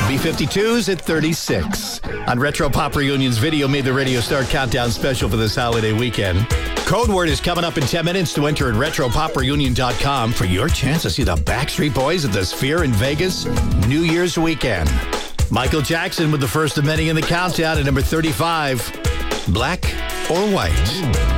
B-52s at 36. On Retro Pop Reunions, video made the Radio Star Countdown special for this holiday weekend. Code word is coming up in 10 minutes to enter at RetroPopReunion.com for your chance to see the Backstreet Boys at the Sphere in Vegas New Year's weekend. Michael Jackson with the first of many in the countdown at number 35. Black or White?